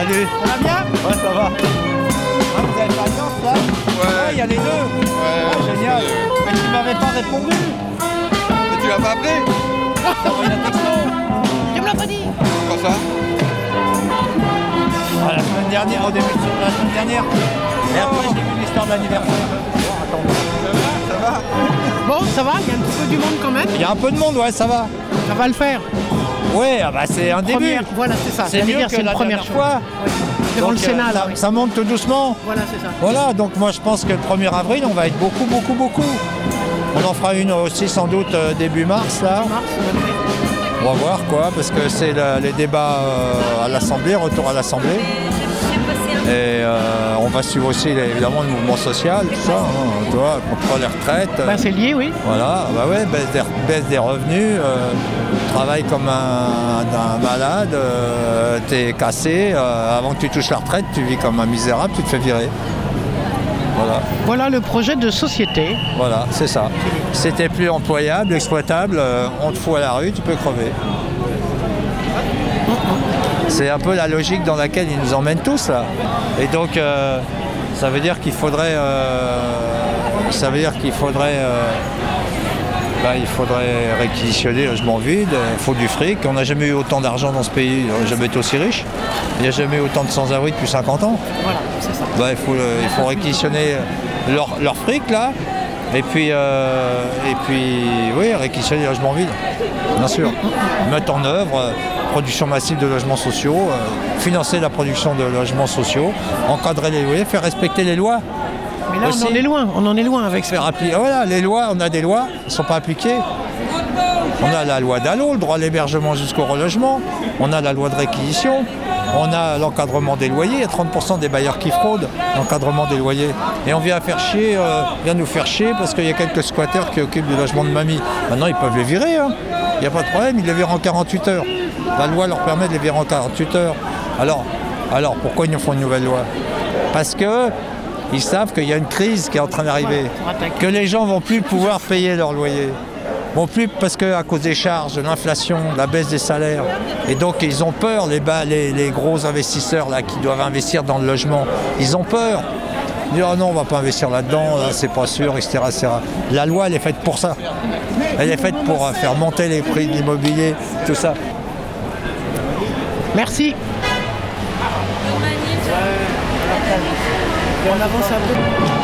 Salut. Ça va bien? Ouais, ça va. Ah, vous avez pas l'alliance là? Ouais. Il y a les deux. Ouais, Génial. Mais tu m'avais pas répondu. Mais tu l'as pas appelé? T'as envoyé un texto. Tu me l'as pas dit. Quand ça? Ah, la semaine dernière, au début de la semaine dernière. Et après, j'ai vu l'histoire de l'anniversaire. Ça va? Bon, ça va, il y a un petit peu du monde quand même. Il y a un peu de monde, ouais, ça va. Ça va le faire. Ouais, ah bah c'est un début. Première, voilà, c'est ça. C'est J'allais mieux dire, que c'est une la première dernière chose. fois. Oui. Devant Donc, le Sénat, là, oui. ça monte tout doucement. Voilà, c'est ça. Voilà, donc moi je pense que le 1er avril, on va être beaucoup. On en fera une aussi sans doute début mars là. Mars, oui. On va voir quoi, parce que c'est les débats à l'Assemblée, retour à l'Assemblée. Et on va suivre aussi évidemment le mouvement social, tout ça, hein, tu vois, contre les retraites. Bah, c'est lié, oui. Voilà, bah ouais, baisse des revenus, travaille comme un malade, t'es cassé, avant que tu touches la retraite, tu vis comme un misérable, tu te fais virer. Voilà, Voilà le projet de société. voilà, c'est ça. Si t'es plus employable, exploitable, on te fout à la rue, tu peux crever. C'est un peu la logique dans laquelle ils nous emmènent tous là. Et donc ça veut dire qu'il faudrait il faudrait réquisitionner les logements vides, il faut du fric. On n'a jamais eu autant d'argent dans ce pays, on n'a jamais été aussi riche. Il n'y a jamais eu autant de sans-abri depuis 50 ans. Voilà, c'est ça. Bah, il faut réquisitionner leur fric là. Et puis oui, réquisitionner les logements vides, bien sûr. Mettre en œuvre production massive de logements sociaux, financer la production de logements sociaux, encadrer les loyers, faire respecter les lois. Mais là, Aussi. on en est loin avec ça. Faire appliquer. Voilà, les lois, on a des lois, elles ne sont pas appliquées. On a la loi DALO, le droit à l'hébergement jusqu'au relogement. On a la loi de réquisition. On a l'encadrement des loyers. Il y a 30% des bailleurs qui fraudent l'encadrement des loyers. Et on vient nous faire chier parce qu'il y a quelques squatteurs qui occupent des logements de mamie. Maintenant, ils peuvent les virer. Hein. Il n'y a pas de problème, ils les virent en 48 heures. La loi leur permet de les virer en 48 heures. Alors pourquoi ils nous font une nouvelle loi? Parce que ils savent qu'il y a une crise qui est en train d'arriver, que les gens vont plus pouvoir payer leur loyer. Vont plus parce qu'à cause des charges, de l'inflation, de la baisse des salaires. Et donc ils ont peur, les gros investisseurs là, qui doivent investir dans le logement, ils ont peur. Ils disent oh non, on ne va pas investir là-dedans, là, c'est pas sûr, etc., etc. La loi, elle est faite pour ça. Elle est faite pour faire monter les prix de l'immobilier, tout ça. Merci. On avance un peu.